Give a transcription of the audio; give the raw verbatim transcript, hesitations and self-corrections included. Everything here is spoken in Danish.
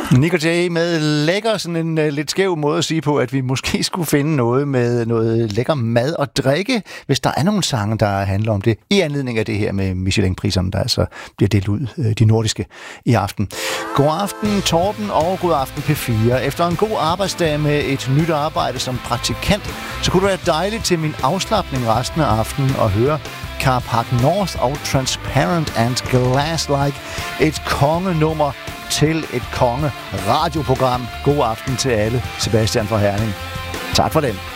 Nick og Jay med lækker, sådan en uh, lidt skæv måde at sige på, at vi måske skulle finde noget med noget lækker mad og drikke, hvis der er nogle sange, der handler om det, i anledning af det her med Michelin-priserne, der altså bliver delt ud, uh, de nordiske, i aften. God aften, Torben, og god aften P fire. Efter en god arbejdsdag med et nyt arbejde som praktikant, så kunne det være dejligt til min afslapning resten af aftenen at høre Car Park North og Transparent and Glass-like, et kongenummer til et konge radioprogram. God aften til alle. Sebastian fra Herning. Tak for den.